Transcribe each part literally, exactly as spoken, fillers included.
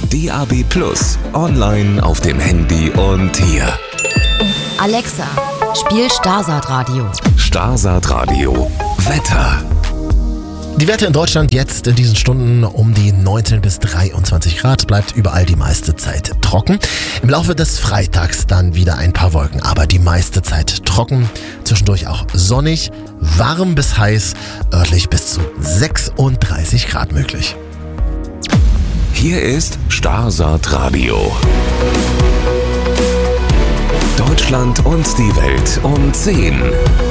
D A B plus, online auf dem Handy und hier. Alexa, spiel Starsat Radio. Starsat Radio. Wetter. Die Werte in Deutschland jetzt in diesen Stunden um die neunzehn bis dreiundzwanzig Grad, bleibt überall die meiste Zeit trocken. Im Laufe des Freitags dann wieder ein paar Wolken, aber die meiste Zeit trocken, zwischendurch auch sonnig, warm bis heiß, örtlich bis zu sechsunddreißig Grad möglich. Hier ist Starsat Radio. Deutschland und die Welt um zehn.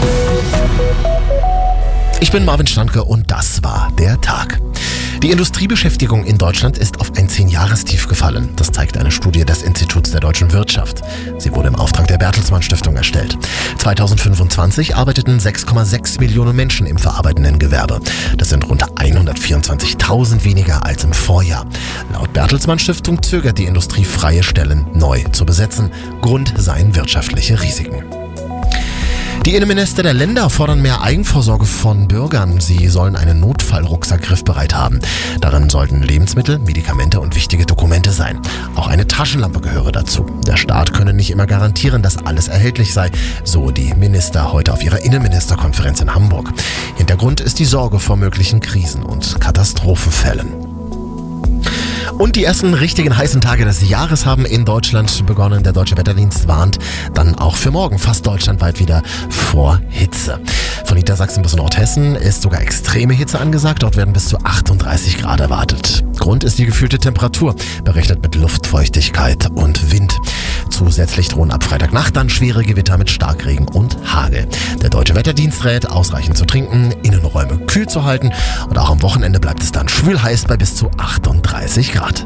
Ich bin Marvin Standke und das war der Tag. Die Industriebeschäftigung in Deutschland ist auf ein zehn-Jahrestief gefallen. Das zeigt eine Studie des Instituts der deutschen Wirtschaft. Sie wurde im Auftrag der Bertelsmann Stiftung erstellt. zweitausendfünfundzwanzig arbeiteten sechs Komma sechs Millionen Menschen im verarbeitenden Gewerbe. Das sind rund hundertvierundzwanzigtausend weniger als im Vorjahr. Laut Bertelsmann Stiftung zögert die Industrie, freie Stellen neu zu besetzen. Grund seien wirtschaftliche Risiken. Die Innenminister der Länder fordern mehr Eigenvorsorge von Bürgern. Sie sollen einen Notfallrucksack griffbereit haben. Darin sollten Lebensmittel, Medikamente und wichtige Dokumente sein. Auch eine Taschenlampe gehöre dazu. Der Staat könne nicht immer garantieren, dass alles erhältlich sei, so die Minister heute auf ihrer Innenministerkonferenz in Hamburg. Hintergrund ist die Sorge vor möglichen Krisen und Katastrophenfällen. Und die ersten richtigen heißen Tage des Jahres haben in Deutschland begonnen. Der Deutsche Wetterdienst warnt dann auch für morgen fast deutschlandweit wieder vor Hitze. Von Niedersachsen bis Nordhessen ist sogar extreme Hitze angesagt. Dort werden bis zu achtunddreißig Grad erwartet. Grund ist die gefühlte Temperatur, berechnet mit Luftfeuchtigkeit und Wind. Zusätzlich drohen ab Freitagnacht dann schwere Gewitter mit Starkregen und Hagel. Der Deutsche Wetterdienst rät, ausreichend zu trinken, Innenräume kühl zu halten und auch am Wochenende bleibt es dann schwül heiß bei bis zu achtunddreißig Grad.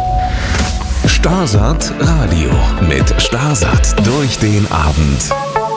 Starsat Radio mit Starsat durch den Abend.